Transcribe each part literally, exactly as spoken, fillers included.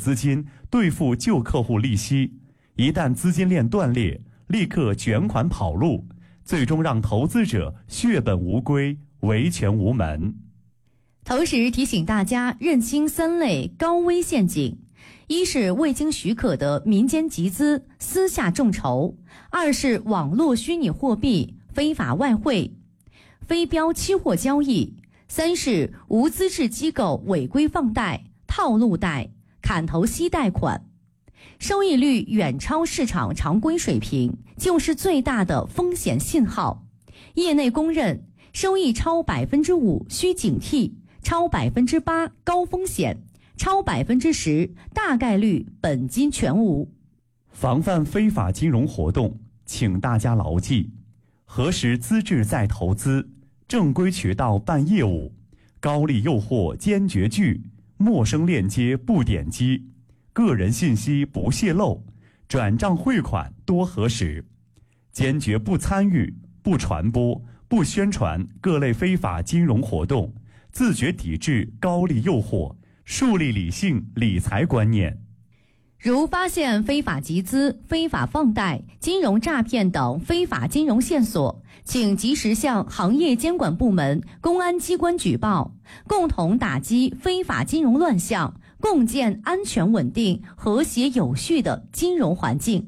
资金兑付旧客户利息，一旦资金链断裂，立刻卷款跑路，最终让投资者血本无归，维权无门。 同时提醒大家认清三类高危陷阱：一是未经许可的民间集资、私下众筹；二是网络虚拟货币、非法外汇、非标期货交易；三是无资质机构违规放贷、套路贷、砍头息贷款。收益率远超市场常规水平，就是最大的风险信号。业内公认，收益超百分之五需警惕，超百分之八高风险，超百分之十大概率本金全无。 防范非法金融活动，请大家牢记：核实资质再投资，正规渠道办业务，高利诱惑坚决拒，陌生链接不点击，个人信息不泄露，转账汇款多核实，坚决不参与、不传播、不宣传各类非法金融活动，自觉抵制高利诱惑，树立理性理财观念。 如发现非法集资、非法放贷、金融诈骗等非法金融线索，请及时向行业监管部门、公安机关举报，共同打击非法金融乱象，共建安全稳定、和谐有序的金融环境。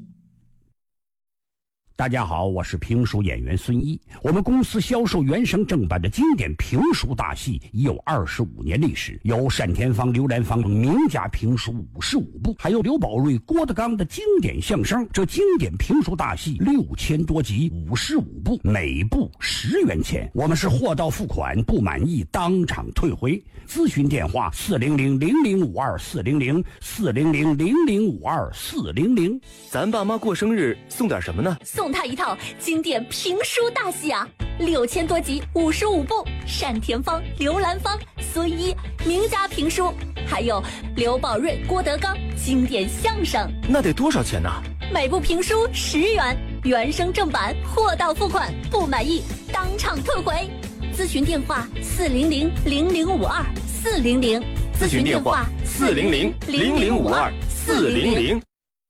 大家好，我是评书演员孙一。我们公司销售原声正版的经典评书大戏已有二十五年历史，有单田芳、刘兰芳名家评书五十五部，还有刘宝瑞、郭德纲的经典相声。这经典评书大戏六千多集，五十五部，每部十元钱。我们是货到付款，不满意当场退回。咨询电话：四零零零零五二四零零四零零零零五二四零零。 咱爸妈过生日送点什么呢？ 送他一套经典评书大戏啊，六千多集，五十五部，单田芳、刘兰芳、孙一名家评书，还有刘宝瑞、郭德纲经典相声。 那得多少钱呢？ 每部评书十元，原声正版，货到付款，不满意当场退回。咨询电话：四零零零零五二四零零。 咨询电话：四零零零零五二四零零。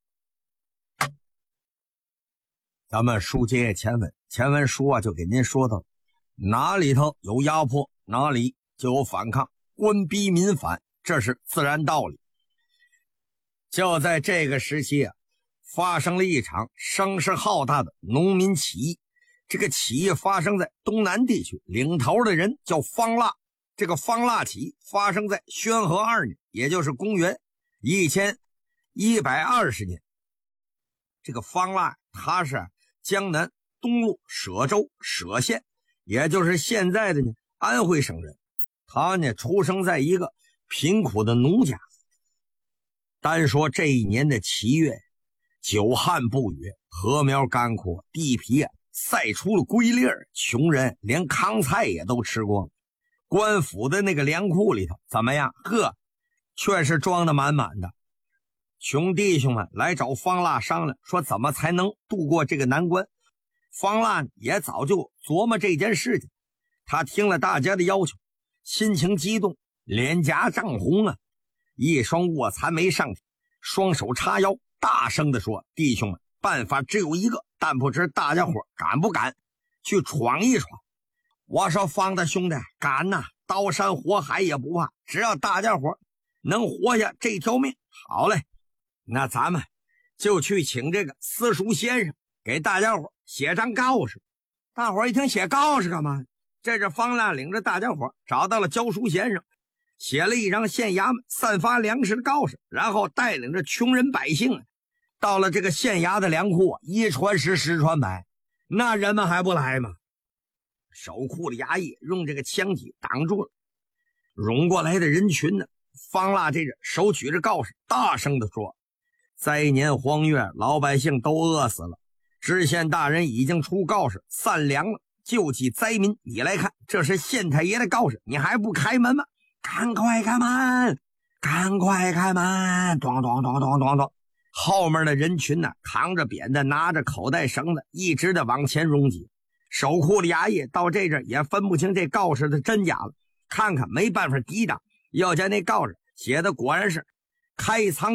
咱们书接前文，前文书啊就给您说到，哪里头有压迫，哪里就有反抗，官逼民反，这是自然道理。就在这个时期啊，发生了一场声势浩大的农民起义。这个起义发生在东南地区，领头的人叫方腊。这个方腊起义发生在宣和二年，也就是公元一千一百二十年。这个方腊他是江南东路舍州舍县，也就是现在的呢安徽省人。他呢出生在一个贫苦的农家。单说这一年的七月，久旱不雨，禾苗干枯，地皮啊晒出了龟粒儿，穷人连糠菜也都吃光。官府的那个粮库里头怎么样？呵，确实装得满满的。穷弟兄们来找方腊商量，说怎么才能度过这个难关。方腊也早就琢磨这件事情，他听了大家的要求，心情激动，脸颊涨红啊，一双卧蚕眉上挑，双手叉腰，大声地说：弟兄们，办法只有一个，但不知大家伙敢不敢去闯一闯。我说方大兄弟，敢呐，刀山火海也不怕，只要大家伙能活下这条命。好嘞，那咱们就去请这个私塾先生给大家伙写张告示。大伙一听写告示干嘛？这是方腊领着大家伙找到了教书先生，写了一张县衙门散发粮食的告示，然后带领着穷人百姓到了这个县衙的粮库，一传十，十传百，那人们还不来吗？守库的衙役用这个枪体挡住了涌过来的人群呢。方腊这人手举着告示，大声地说：灾年荒月，老百姓都饿死了，知县大人已经出告示散粮了，救济灾民。你来看，这是县太爷的告示，你还不开门吗？赶快开门，赶快开门！咚咚咚咚咚咚，后面的人群呢，扛着扁担，拿着口袋绳子，一直的往前拥挤。守库的衙役到这阵也分不清这告示的真假了，看看没办法抵挡，要将那告示写的果然是开仓